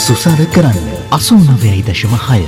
සුසර කරන්න 89.6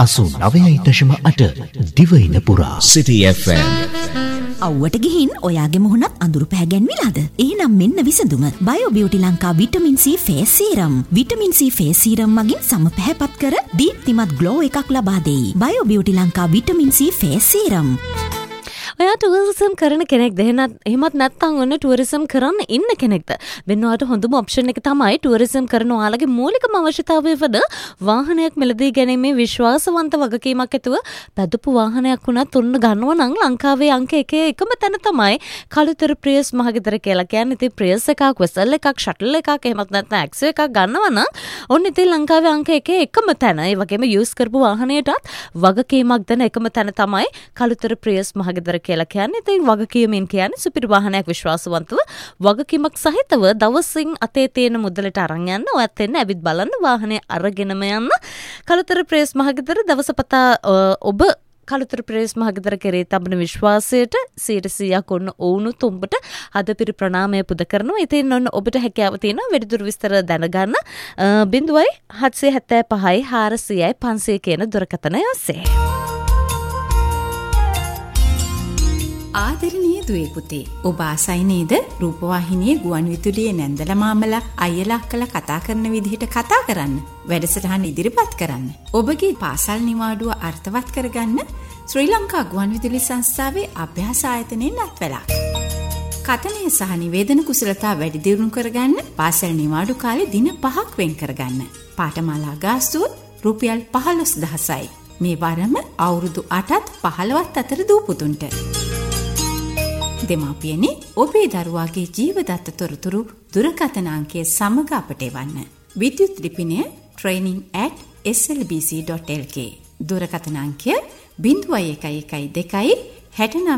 89.8 දිවයින පුරා City FM. අවුවට ගිහින් ඔයාගේ මුහුණත් අඳුරු පැහැගැන්විලාද? එහෙනම් මෙන්න විසඳුම. Bio Beauty Lanka vitamin C face serum. Vitamin C face serum මගින් සම පැහැපත් කර දීප්තිමත් ග්ලෝ එකක් ලබා දෙයි. Bio Beauty Lanka vitamin C face serum. ඔයා ටුවරිසම් කරන කෙනෙක්ද? එහෙමත් නැත්නම් ඔන්න ටුවරිසම් කරන්න ඉන්න කෙනෙක්ද? මෙන්න ඔයාට හොඳම ඔප්ෂන් එක තමයි ටුවරිසම් කරන ඔයාලගේ මූලිකම අවශ්‍යතාවය වන වාහනයක් මිලදී ගැනීමේ විශ්වාසවන්ත වගකීමක් ඇතුව පැදපු වාහනයක් වුණත් උන්න ගන්නවා නම් ලංකාවේ අංක 1 එකම තැන තමයි කළුතර ප්‍රියස් මහගෙදර කියලා කියන්නේ. ඉතින් ප්‍රියස් එකක්, වෙසල් එකක්, ෂටල් එකක්, එහෙමත් නැත්නම් ඇක්සෝ එකක් ගන්නවා නම් ඔන්න ඉතින් ලංකාවේ අංක 1 එකම තැන. ඒ වගේම යූස් කරපු වාහනයටත් වගකීමක් දෙන එකම තැන තමයි කළුතර ප්‍රියස් මහගෙදර කියලා කියන්නේ. ඉතින් වගකීමෙන් කියන්නේ සුපිරි වාහනයක් විශ්වාසවන්තව වගකීමක් සහිතව දවසින් අතේ තියෙන මුදලට අරන් යන්න. ඔයත් එන්න ඇවිත් බලන්න වාහනේ අරගෙනම යන්න. කළුතර ප්‍රේස් මහගෙදර දවසපතා ඔබ කළුතර ප්‍රේස් මහගෙදර කෙරේ තබන විශ්වාසයට 100% ඔන්න ඔවුනුත් උඹට හදපිරි ප්‍රණාමය පුද කරනවා. ඉතින් ඔන්න ඔබට හැකියාව තියෙනවා වැඩිදුර විස්තර දැනගන්න 0775 400 500 කියන දුරකථනය ඔස්සේ. ආදරණීය දුවේ පුතේ, ඔබ ආසයි නේද රූපවාහිනියේ ගුවන් විදුලියේ නැන්දලා මාමලා අයියලා අක්කලා කතා කරන විදිහට කතා කරන්න, වැඩසටහන් ඉදිරිපත් කරන්න, ඔබගේ පාසල් නිවාඩුව අර්ථවත් කරගන්න ශ්‍රී ලංකා ගුවන් විදුලි සංස්ථාවේ අභ්‍යාස ආයතනයෙන් අත්වලා. කතනය සහ නිවේදන කුසලතා වැඩි දියුණු කරගන්න පාසල් නිවාඩු කාලේ දින 5ක් වෙන් කරගන්න. පාඨමාලා ගාස්තුව රුපියල් 15000යි. මේ වරම අවුරුදු 8ත් 15ත් අතර දූ පුතුන්ට. දෙමාපියනේ ඔබේ දරුවාගේ ජීවදත්ත තොරතුරු දුරකථන අංකය සමග අපට එවන්න. විද්‍යුත් ලිපිනය training@slbc.lk. දුරකථන අංකය 0112 69